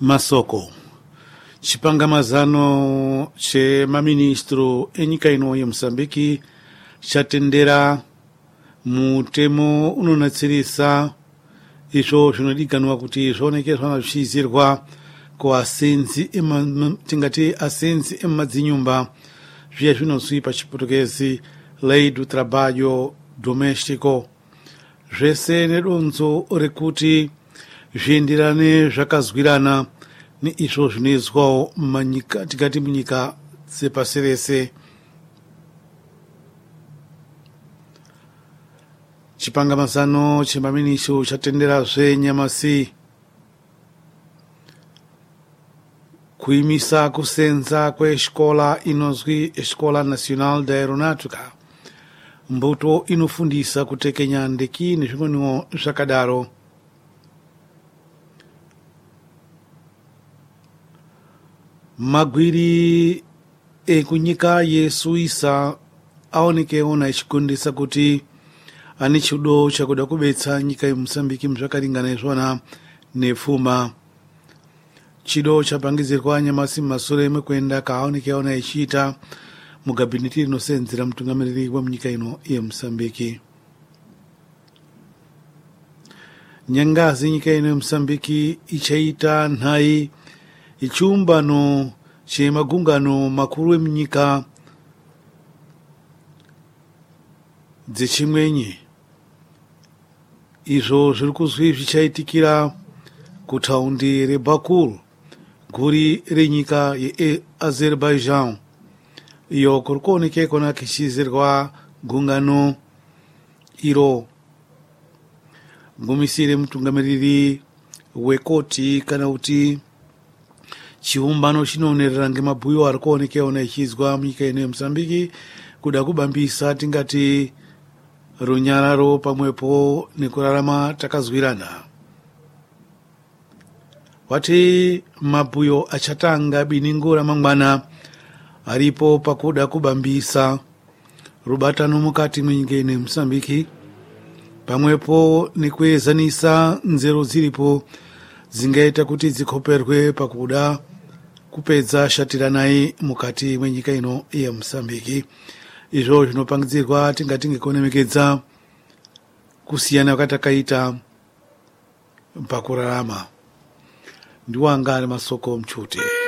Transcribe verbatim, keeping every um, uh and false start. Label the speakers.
Speaker 1: Masoko chipangamazano che maministro enyika ino ya Msambiki chatendera mutemo unonatsirisa izvo zvinodikanwa kuti zvaonekeswa zvichizirwa kuasenzi tingati asenzi emadzinyumba zviya zvinozwi pachiportuguese lei do trabalho doméstico zvese nedonzo rekuti zvienderane zvakazwirana neizvo zvinoizwawo manyika tikati munyika dzepasi rese. Chipangamazano chemaministro chatenderazve nyamasi kuimisa kusenza kwescola inozwi Escola Nacional da Aeronáutica, mbuto inofundisa kutekenya ndeki nezvimweniwo zvakadaro. Magwiri ekunyika yesuisa aonekewo nachigondesa kuti ane chido chakuda kubetsa nyika yeMosambiki muzvakaringana izvona nepfuma. Chido chapangizirwa nyamasi mashure mekwenda kaaonekewo nachiita mugabineti rinosenzera mutungamiriri wemunyika ino yeMosambiki. Nyangazi nyika ino yeMosambiki ichaita nhai ichiumbano chemagungano makuru emunyika dzechimwenye. Izvo zviri kuzwi zvichaitikira kutaundi reBaku, guri renyika yeAzerbaijan, iyo kuri kuonekeko kuchizirwa gungano iro. Ngumisire mutungamiriri wekoti kana kuti chiumbano chinoonera ngemabhuyo ari kuonekewo nachizwa munyika ino yeMosambiki kuda kubambisa tingati runyararo pamwepo nekurarama takazwirana. Wati mabhuyo achatanga biningo ramangwana aripo pakuda kubambisa rubatano mukati mwenyika ino yeMosambiki pamwepo nekuezanisa nzero ziripo zingaita kuti dzikoperwe pakuda kupedza shatiranai mukati mwenyika ino yeMosambiki. Izvo zvinopangidzirwa tingati ngekuonemekedza kusiyana kwatakaita pakurarama. Ndiwanga Masoko Mchute.